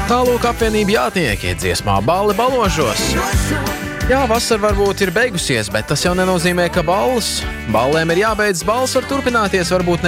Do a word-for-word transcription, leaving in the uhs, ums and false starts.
Tālūk apvienība jātnieki dziesmā Balli baložos. Jā, vasara varbūt ir beigusies, bet tas jau nenozīmē, ka balles. Ballēm ir jābeidz, balles var turpināties, varbūt ne